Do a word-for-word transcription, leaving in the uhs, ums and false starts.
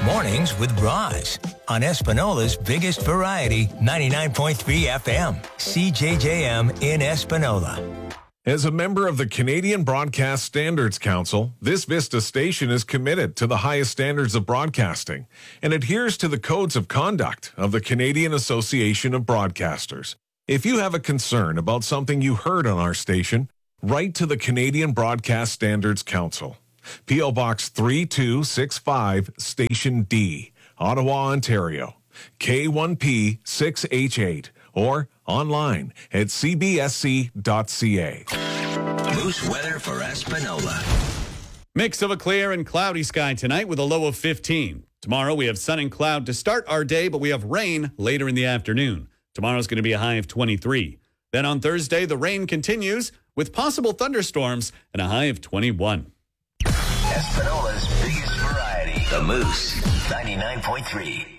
Mornings with Roz on Espinola's biggest variety, ninety-nine point three F M, C J J M in Espinola. As a member of the Canadian Broadcast Standards Council, this Vista station is committed to the highest standards of broadcasting and adheres to the codes of conduct of the Canadian Association of Broadcasters. If you have a concern about something you heard on our station, write to the Canadian Broadcast Standards Council. P O Box three two six five, Station D, Ottawa, Ontario, K one P six H eight, or online at c b s c dot c a. Moose weather for Espinola. Mix of a clear and cloudy sky tonight with a low of fifteen. Tomorrow we have sun and cloud to start our day, but we have rain later in the afternoon. Tomorrow's going to be a high of twenty-three. Then on Thursday, the rain continues with possible thunderstorms and a high of twenty-one. Espinola's biggest variety. The Moose, ninety-nine point three.